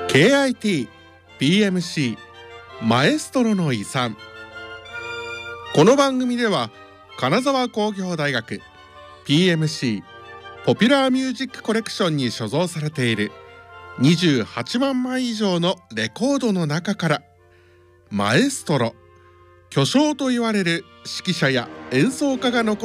KIT PMC マエストロの遺産。この番組では金沢工業大学 PMC ポピュラーミュージックコレクションに所蔵されている28万枚以上のレコードの中からマエストロ、巨匠と言われる指揮者や演奏家が残